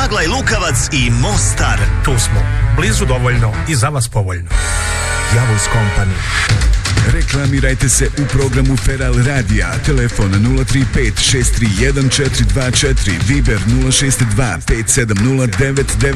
Maglaj Lukavac i Mostar. Tu smo, blizu dovoljno i za vas povoljno. Javuz Company. Reklamirajte se u programu Feral Radija. Telefon 035 631 424, Viber 062 570 99